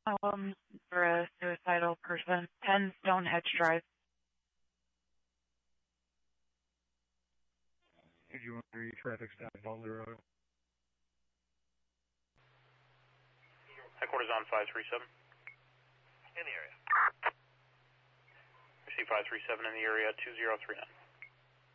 For a suicidal person, 10 Stonehenge Drive. Did you want to read traffic stop Butler Road? Headquarters on 537. In the area. I see 537 in the area, 2039.